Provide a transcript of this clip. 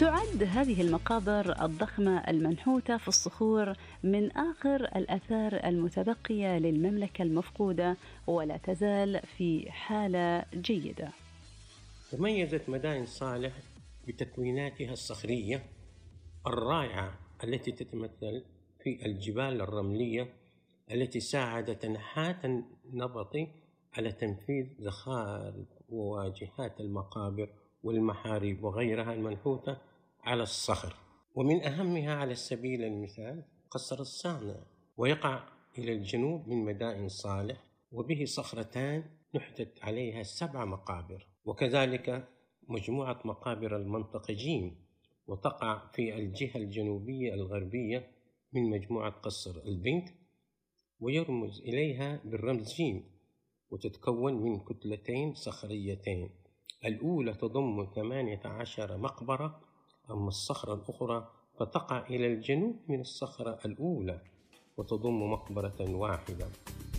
تعد هذه المقابر الضخمة المنحوتة في الصخور من آخر الآثار المتبقية للمملكة المفقودة، ولا تزال في حالة جيدة. تميزت مدائن صالح بتكويناتها الصخرية الرائعة التي تتمثل في الجبال الرملية التي ساعدت نحات النبط على تنفيذ زخارف وواجهات المقابر والمحاريب وغيرها المنحوتة على الصخر. ومن أهمها على سبيل المثال قصر الصانع، ويقع إلى الجنوب من مدائن صالح، وبه صخرتان نحتت عليها 7 مقابر. وكذلك مجموعة مقابر المنطقة جيم، وتقع في الجهة الجنوبية الغربية من مجموعة قصر البنت، ويرمز إليها بالرمز جيم، وتتكون من كتلتين صخريتين، الأولى تضم 18 مقبرة، أما الصخرة الأخرى فتقع إلى الجنوب من الصخرة الأولى وتضم مقبرة واحدة.